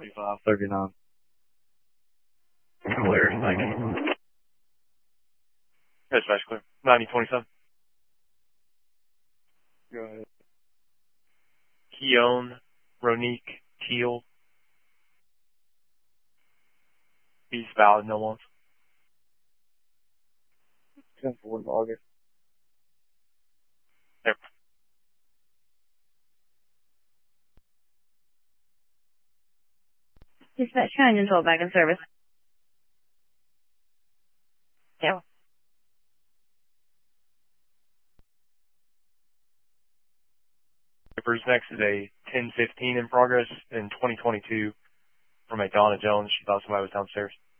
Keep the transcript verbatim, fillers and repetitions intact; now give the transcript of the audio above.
forty-five thirty-nine. Clear, thank you. Dispatch clear. ninety twenty-seven. Go ahead. Keone, Ronique, Teal. He's valid, no ones. ten four August. Yep. Dispatch nine twelve back in service. Yeah. Papers next is a ten fifteen in progress in twenty twenty-two from a Donna Jones. She thought somebody was downstairs.